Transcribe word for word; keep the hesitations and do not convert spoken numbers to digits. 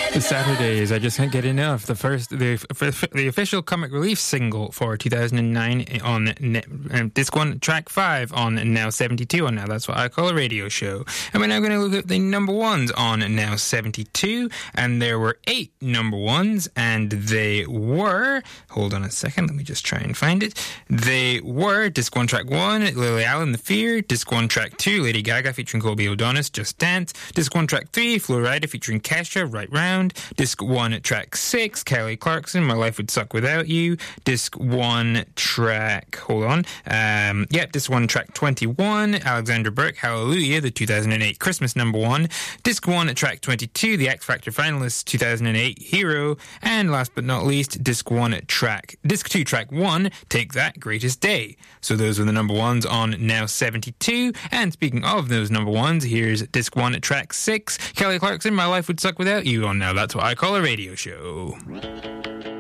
The Saturdays, I just can't get enough. The first, the the official Comic Relief single for two thousand nine on um, disc one, track five on Now seventy-two on Now That's What I Call a Radio Show. And we're now going to look at the number ones on Now seventy-two, and there were eight number ones, and they were, hold on a second, let me just try and find it. They were disc one, track one, Lily Allen, The Fear. Disc one, track two, Lady Gaga featuring Colby O'Donis, Just Dance. Disc one, track three, Flo Rida featuring Kesha, Right Round. Disc one, track six, Kelly Clarkson, My Life Would Suck Without You. Disc one, track, hold on, um, yeah, disc one, track twenty-one, Alexandra Burke, Hallelujah, the two thousand eight Christmas number one. Disc one, track twenty-two, The X Factor finalists, two thousand eight Hero. And last but not least, disc one, track, disc two, track one, Take That, Greatest Day. So those were the number ones on Now seventy-two. And speaking of those number ones, here's disc one, track six, Kelly Clarkson, My Life Would Suck Without You on Now That's What I Call a Radio Show.